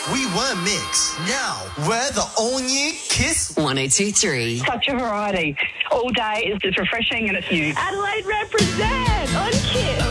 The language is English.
We were Mix. Now we're the all-new Kiss 102.3. Such a variety. All day is just refreshing and it's new. Adelaide represent on Kiss.